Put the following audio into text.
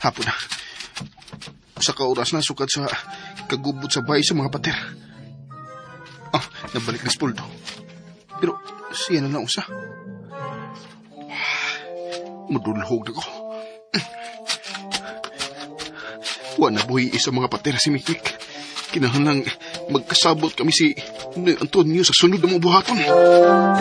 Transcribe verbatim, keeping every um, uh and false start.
Hapo na. Usa ka oras na sukad sa kagubot sa bahay sa mga pater. Ah, nabalik na si Poldo. Pero siya na lang usa. Madulhog na ko. Wala buhi sa mga pater si Mikmik. Kinahanglang magkasabot kami si Antonio sa sunod na mga buhaton.